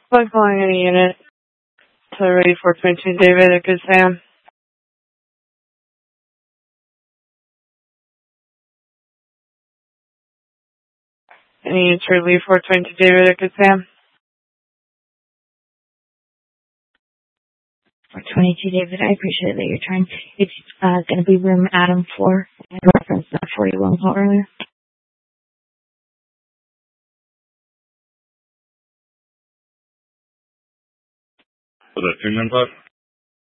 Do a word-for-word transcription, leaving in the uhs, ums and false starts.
By calling any unit to ready four twenty-two David at Good Sam. Any unit to relieve four twenty-two David at Good Sam. four twenty-two David, I appreciate that you're trying. It's uh, going to be room Adam four. I referenced that for you one call earlier. Was that two men plus?